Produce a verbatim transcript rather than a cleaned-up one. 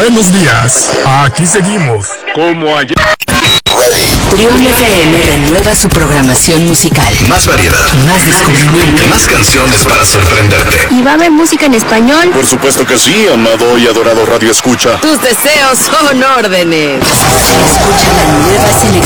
Buenos días, aquí seguimos, como ayer. Trión F M renueva su programación musical. Más variedad, más descubrimiento, más canciones para sorprenderte. ¿Y va a haber música en español? Por supuesto que sí, amado y adorado Radio Escucha. Tus deseos son órdenes. Escucha la nueva selección